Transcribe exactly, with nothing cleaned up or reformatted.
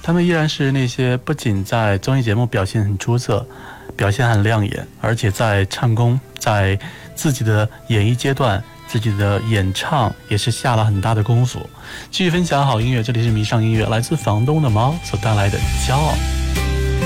他们依然是那些不仅在综艺节目表现很出色，表现很亮眼，而且在唱功，在自己的演艺阶段，自己的演唱也是下了很大的功夫。继续分享好音乐，这里是迷上音乐，来自房东的猫所带来的骄傲。